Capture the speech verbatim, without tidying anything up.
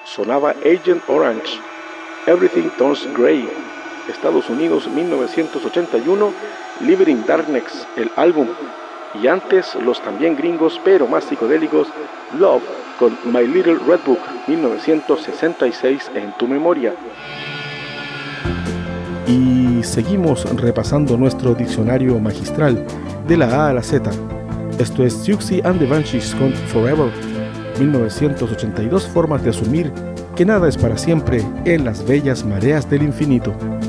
sonaba Agent Orange, Everything Turns Grey, Estados Unidos mil novecientos ochenta y uno, Living Darkness, el álbum, y antes los también gringos pero más psicodélicos Love con My Little Red Book mil novecientos sesenta y seis en tu memoria. Y seguimos repasando nuestro diccionario magistral de la A a la Z. Esto es Siouxsie and the Banshees con Forever, mil novecientos ochenta y dos formas de asumir que nada es para siempre en las bellas mareas del infinito.